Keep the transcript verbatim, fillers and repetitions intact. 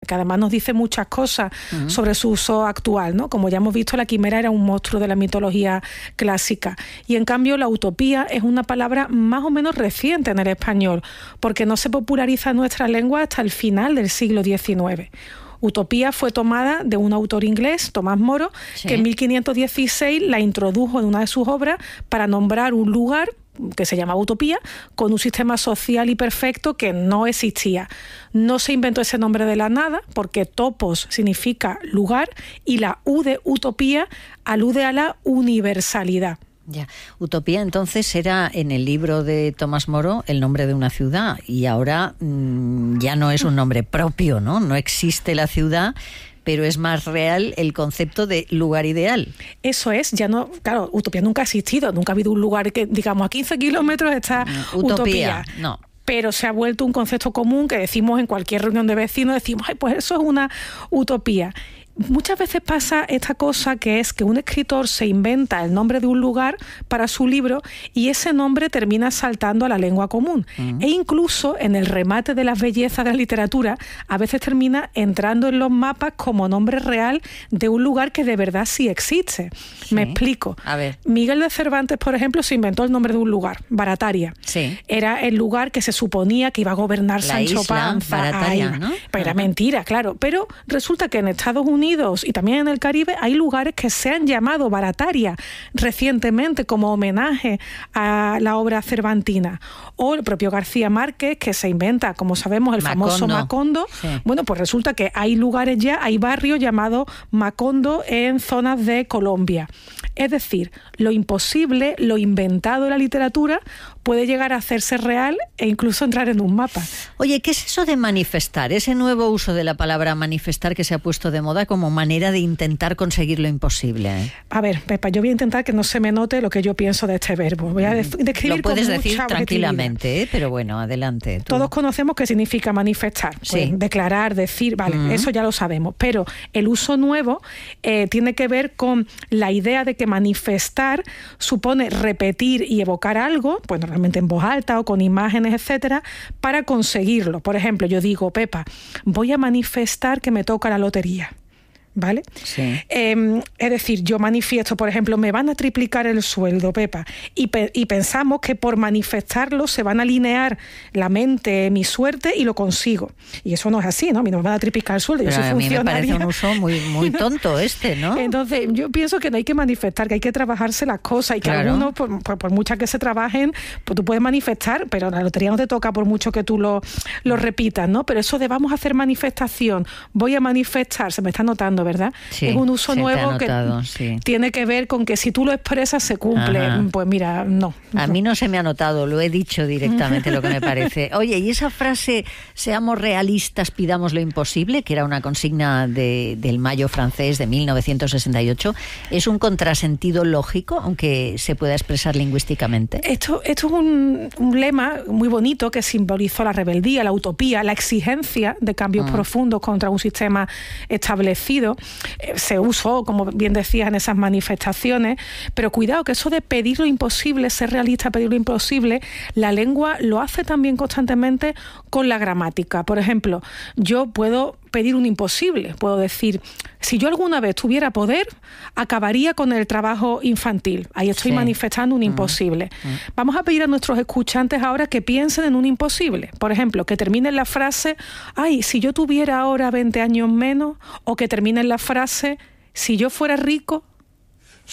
que además nos dice muchas cosas uh-huh. sobre su uso actual, ¿no? Como ya hemos visto, la quimera era un monstruo de la mitología clásica. Y en cambio, la utopía es una palabra más o menos reciente en el español, porque no se populariza en nuestra lengua hasta el final del siglo diecinueve. Utopía fue tomada de un autor inglés, Tomás Moro, sí. que en mil quinientos dieciséis la introdujo en una de sus obras para nombrar un lugar que se llama utopía, con un sistema social y perfecto que no existía. No se inventó ese nombre de la nada, porque topos significa lugar y la U de utopía alude a la universalidad. Ya. Utopía entonces era en el libro de Tomás Moro el nombre de una ciudad y ahora mmm, ya no es un nombre propio, ¿no? No existe la ciudad, pero es más real el concepto de lugar ideal. Eso es, ya no, claro, utopía nunca ha existido, nunca ha habido un lugar que, digamos, a quince kilómetros está mm, utopía. Utopía, no. Pero se ha vuelto un concepto común que decimos en cualquier reunión de vecinos, decimos, ay, pues eso es una utopía. Muchas veces pasa esta cosa que es que un escritor se inventa el nombre de un lugar para su libro y ese nombre termina saltando a la lengua común. Uh-huh. E incluso en el remate de las bellezas de la literatura a veces termina entrando en los mapas como nombre real de un lugar que de verdad sí existe. Sí. Me explico. A ver. Miguel de Cervantes, por ejemplo, se inventó el nombre de un lugar, Barataria. Sí. Era el lugar que se suponía que iba a gobernar la Sancho isla, Panza. Barataria, Ay, ¿no? Pero era mentira, claro. Pero resulta que en Estados Unidos y también en el Caribe hay lugares que se han llamado Barataria recientemente como homenaje a la obra cervantina. O el propio García Márquez, que se inventa, como sabemos, el Macondo. famoso Macondo. Sí. Bueno, pues resulta que hay lugares ya, hay barrios llamados Macondo en zonas de Colombia. Es decir, lo imposible, lo inventado de la literatura puede llegar a hacerse real e incluso entrar en un mapa. Oye, ¿qué es eso de manifestar? Ese nuevo uso de la palabra manifestar que se ha puesto de moda como manera de intentar conseguir lo imposible, ¿eh? A ver, Pepa, yo voy a intentar que no se me note lo que yo pienso de este verbo. Voy a de- describir Lo puedes con decir mucha tranquilamente, ¿eh? Pero bueno, adelante. Tú. Todos conocemos qué significa manifestar, pues, Sí. declarar, decir, vale, Uh-huh. eso ya lo sabemos, pero el uso nuevo eh, tiene que ver con la idea de que manifestar supone repetir y evocar algo, pues normalmente en voz alta o con imágenes, etcétera, para conseguirlo. Por ejemplo, yo digo, Pepa, voy a manifestar que me toca la lotería. ¿Vale? Sí. Eh, es decir, yo manifiesto, por ejemplo, me van a triplicar el sueldo, Pepa, y, pe- y pensamos que por manifestarlo se van a alinear la mente, mi suerte, y lo consigo. Y eso no es así, ¿no? A mí no me van a triplicar el sueldo, Pero yo soy a mí me funcionaria. parece un uso muy, muy tonto este, ¿no? Entonces, yo pienso que no hay que manifestar, que hay que trabajarse las cosas y que Claro. algunos, por, por, por muchas que se trabajen, pues tú puedes manifestar, pero la lotería no te toca por mucho que tú lo, lo repitas, ¿no? Pero eso de vamos a hacer manifestación, voy a manifestar, se me está notando, ¿verdad? Sí, es un uso se te ha nuevo notado, que sí. tiene que ver con que si tú lo expresas se cumple. Ajá. Pues mira, no. A mí no se me ha notado, lo he dicho directamente lo que me parece. Oye, y esa frase, seamos realistas, pidamos lo imposible, que era una consigna de, del Mayo francés de mil novecientos sesenta y ocho, ¿es un contrasentido lógico, aunque se pueda expresar lingüísticamente? Esto, esto es un, un lema muy bonito que simbolizó la rebeldía, la utopía, la exigencia de cambios Mm. profundos contra un sistema establecido. Eh, Se usó, como bien decías, en esas manifestaciones, pero cuidado que eso de pedir lo imposible, ser realista, pedir lo imposible, la lengua lo hace también constantemente con la gramática. Por ejemplo, yo puedo pedir un imposible, puedo decir, si yo alguna vez tuviera poder, acabaría con el trabajo infantil. Ahí estoy Sí. manifestando un imposible. Mm. Vamos a pedir a nuestros escuchantes ahora que piensen en un imposible. Por ejemplo, que terminen la frase, ay, si yo tuviera ahora veinte años menos, o que terminen la frase, si yo fuera rico,